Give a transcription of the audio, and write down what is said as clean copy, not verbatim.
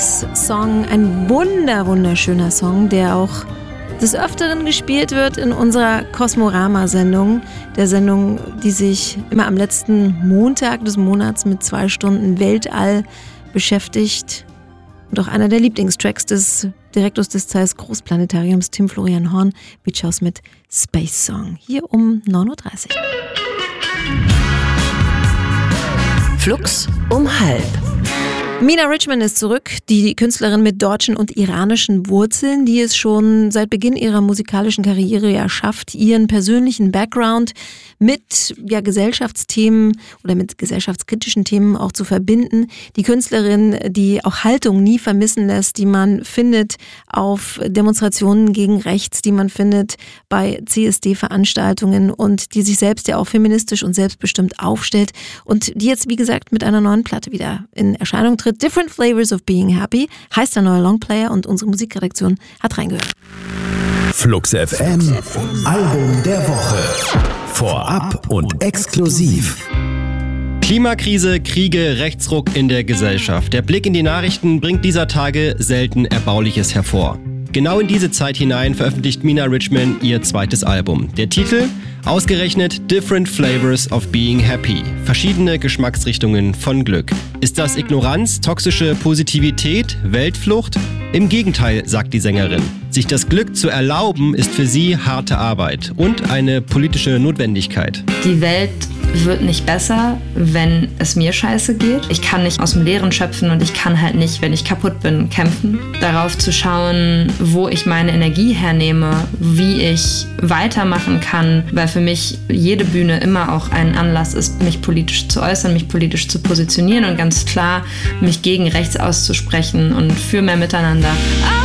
Space Song, ein wunderschöner Song, der auch des Öfteren gespielt wird in unserer Kosmorama-Sendung, der Sendung, die sich immer am letzten Montag des Monats mit 2 Stunden Weltall beschäftigt. Und auch einer der Lieblingstracks des Direktors des Zeiss Großplanetariums, Tim Florian Horn, Beach House mit Space Song. Hier um 9.30 Uhr. Flux um 12:30. Mina Richman ist zurück, die Künstlerin mit deutschen und iranischen Wurzeln, die es schon seit Beginn ihrer musikalischen Karriere ja schafft, ihren persönlichen Background mit Gesellschaftsthemen oder mit gesellschaftskritischen Themen auch zu verbinden. Die Künstlerin, die auch Haltung nie vermissen lässt, die man findet auf Demonstrationen gegen Rechts, die man findet bei CSD-Veranstaltungen und die sich selbst ja auch feministisch und selbstbestimmt aufstellt und die jetzt, wie gesagt, mit einer neuen Platte wieder in Erscheinung tritt. Different Flavors of Being Happy heißt der neue Longplayer und unsere Musikredaktion hat reingehört. Flux FM, Album der Woche. Vorab und exklusiv. Klimakrise, Kriege, Rechtsruck in der Gesellschaft. Der Blick in die Nachrichten bringt dieser Tage selten Erbauliches hervor. Genau in diese Zeit hinein veröffentlicht Mina Richman ihr zweites Album. Der Titel? Ausgerechnet Different Flavors of Being Happy. Verschiedene Geschmacksrichtungen von Glück. Ist das Ignoranz, toxische Positivität, Weltflucht? Im Gegenteil, sagt die Sängerin. Sich das Glück zu erlauben, ist für sie harte Arbeit und eine politische Notwendigkeit. Die Welt wird nicht besser, wenn es mir scheiße geht. Ich kann nicht aus dem Leeren schöpfen und ich kann halt nicht, wenn ich kaputt bin, kämpfen. Darauf zu schauen, wo ich meine Energie hernehme, wie ich weitermachen kann, weil für mich jede Bühne immer auch ein Anlass ist, mich politisch zu äußern, mich politisch zu positionieren und ganz klar mich gegen rechts auszusprechen und für mehr Miteinander.